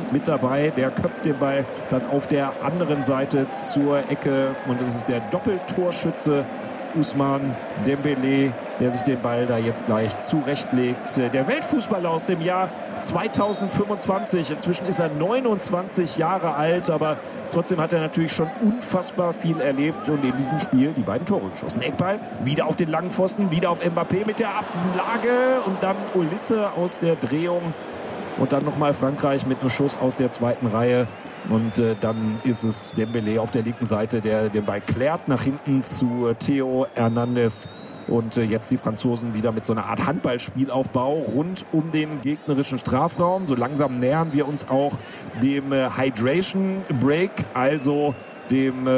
mit dabei. Der köpft den Ball dann auf der anderen Seite zur Ecke. Und es ist der Doppeltorschütze Ousmane Dembélé, der sich den Ball da jetzt gleich zurechtlegt. Der Weltfußballer aus dem Jahr 2025. Inzwischen ist er 29 Jahre alt, aber trotzdem hat er natürlich schon unfassbar viel erlebt und in diesem Spiel die beiden Tore geschossen. Eckball, wieder auf den langen Pfosten, wieder auf Mbappé mit der Ablage und dann Olisse aus der Drehung und dann nochmal Frankreich mit einem Schuss aus der zweiten Reihe. Und dann ist es Dembélé auf der linken Seite, der den Ball klärt nach hinten zu Theo Hernandez. Und jetzt die Franzosen wieder mit so einer Art Handballspielaufbau rund um den gegnerischen Strafraum. So langsam nähern wir uns auch dem Hydration Break, also dem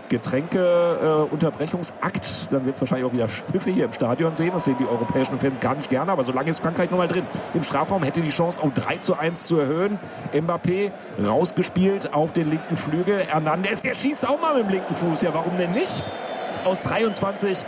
Getränkeunterbrechungsakt. Dann wird es wahrscheinlich auch wieder Schiffe hier im Stadion sehen. Das sehen die europäischen Fans gar nicht gerne. Aber solange ist Frankreich nochmal drin. Im Strafraum hätte die Chance auf 3:1 zu erhöhen. Mbappé rausgespielt auf den linken Flügel. Hernandez, der schießt auch mal mit dem linken Fuß. Ja, warum denn nicht? Aus 23,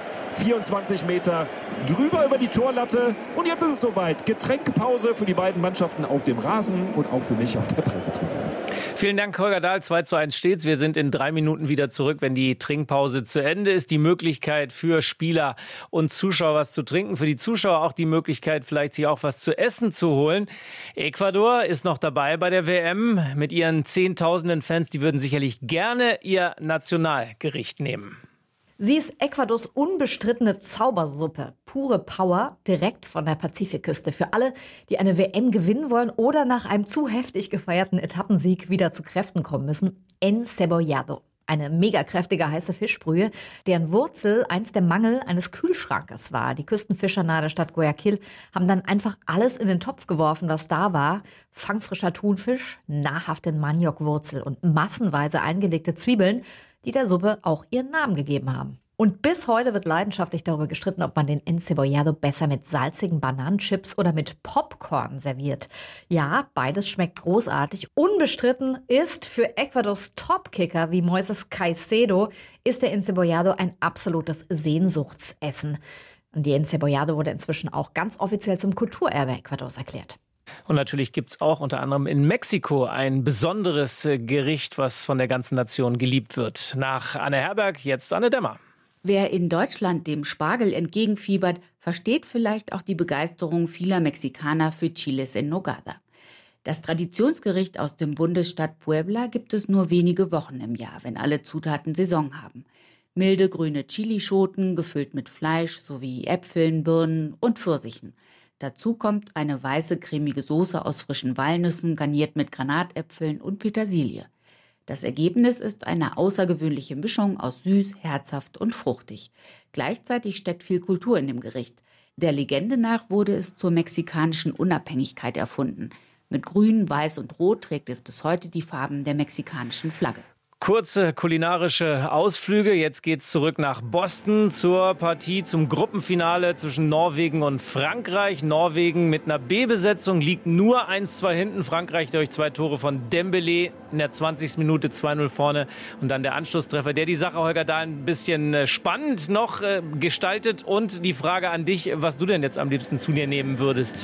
24 Meter drüber über die Torlatte. Und jetzt ist es soweit. Getränkepause für die beiden Mannschaften auf dem Rasen und auch für mich auf der Pressetribüne. Vielen Dank, Holger Dahl. 2:1 steht's. Wir sind in 3 Minuten wieder zurück, wenn die Trinkpause zu Ende ist. Die Möglichkeit für Spieler und Zuschauer was zu trinken. Für die Zuschauer auch die Möglichkeit, vielleicht sich auch was zu essen zu holen. Ecuador ist noch dabei bei der WM. Mit ihren Zehntausenden Fans, die würden sicherlich gerne ihr Nationalgericht nehmen. Sie ist Ecuadors unbestrittene Zaubersuppe. Pure Power, direkt von der Pazifikküste. Für alle, die eine WM gewinnen wollen oder nach einem zu heftig gefeierten Etappensieg wieder zu Kräften kommen müssen. Encebollado. Eine mega kräftige heiße Fischbrühe, deren Wurzel einst der Mangel eines Kühlschrankes war. Die Küstenfischer nahe der Stadt Guayaquil haben dann einfach alles in den Topf geworfen, was da war. Fangfrischer Thunfisch, nahrhafte Maniokwurzel und massenweise eingelegte Zwiebeln, die der Suppe auch ihren Namen gegeben haben. Und bis heute wird leidenschaftlich darüber gestritten, ob man den Encebollado besser mit salzigen Bananenchips oder mit Popcorn serviert. Ja, beides schmeckt großartig. Unbestritten ist für Ecuadors Topkicker wie Moises Caicedo ist der Encebollado ein absolutes Sehnsuchtsessen. Und die Encebollado wurde inzwischen auch ganz offiziell zum Kulturerbe Ecuadors erklärt. Und natürlich gibt es auch unter anderem in Mexiko ein besonderes Gericht, was von der ganzen Nation geliebt wird. Nach Anne Herberg, jetzt Anne Dämmer. Wer in Deutschland dem Spargel entgegenfiebert, versteht vielleicht auch die Begeisterung vieler Mexikaner für Chiles en Nogada. Das Traditionsgericht aus dem Bundesstaat Puebla gibt es nur wenige Wochen im Jahr, wenn alle Zutaten Saison haben. Milde grüne Chilischoten, gefüllt mit Fleisch sowie Äpfeln, Birnen und Pfirsichen. Dazu kommt eine weiße, cremige Soße aus frischen Walnüssen, garniert mit Granatäpfeln und Petersilie. Das Ergebnis ist eine außergewöhnliche Mischung aus süß, herzhaft und fruchtig. Gleichzeitig steckt viel Kultur in dem Gericht. Der Legende nach wurde es zur mexikanischen Unabhängigkeit erfunden. Mit Grün, Weiß und Rot trägt es bis heute die Farben der mexikanischen Flagge. Kurze kulinarische Ausflüge. Jetzt geht's zurück nach Boston zur Partie, zum Gruppenfinale zwischen Norwegen und Frankreich. Norwegen mit einer B-Besetzung liegt nur 1:2 hinten. Frankreich durch 2 Tore von Dembélé in der 20. Minute 2:0 vorne. Und dann der Anschlusstreffer, der die Sache, Holger, da ein bisschen spannend noch gestaltet. Und die Frage an dich, was du denn jetzt am liebsten zu dir nehmen würdest.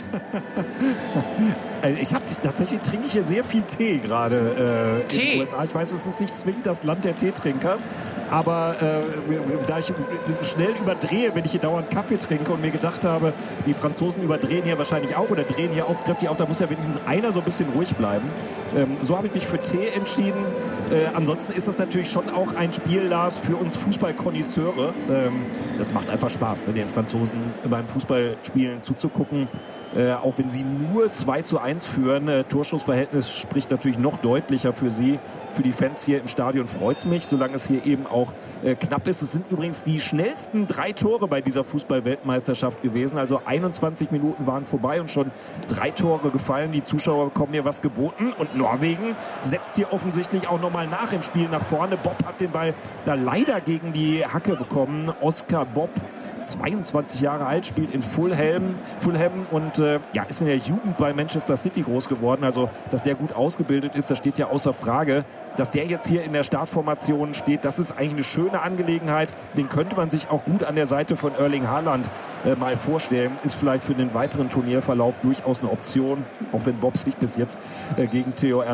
Tatsächlich trinke ich hier sehr viel Tee gerade in den USA. Ich weiß, es ist nicht zwingend das Land der Teetrinker, aber da ich schnell überdrehe, wenn ich hier dauernd Kaffee trinke und mir gedacht habe, die Franzosen überdrehen hier wahrscheinlich auch oder drehen hier auch kräftig auf, da muss ja wenigstens einer so ein bisschen ruhig bleiben. So habe ich mich für Tee entschieden. Ansonsten ist das natürlich schon auch ein Spiel, Lars, für uns Fußballkonnoisseure. Das macht einfach Spaß, den Franzosen beim Fußballspielen zuzugucken. Auch wenn sie nur 2:1 führen. Torschussverhältnis spricht natürlich noch deutlicher für sie. Für die Fans hier im Stadion freut es mich, solange es hier eben auch knapp ist. Es sind übrigens die schnellsten 3 Tore bei dieser Fußball-Weltmeisterschaft gewesen. Also 21 Minuten waren vorbei und schon 3 Tore gefallen. Die Zuschauer bekommen hier was geboten. Und Norwegen setzt hier offensichtlich auch nochmal nach im Spiel nach vorne. Bob hat den Ball da leider gegen die Hacke bekommen. Oscar Bob, 22 Jahre alt, spielt in Fulham und ist in der Jugend bei Manchester City groß geworden. Also, dass der gut ausgebildet ist, das steht ja außer Frage. Dass der jetzt hier in der Startformation steht, das ist eigentlich eine schöne Angelegenheit. Den könnte man sich auch gut an der Seite von Erling Haaland mal vorstellen. Ist vielleicht für den weiteren Turnierverlauf durchaus eine Option, auch wenn Bob sich bis jetzt gegen Theo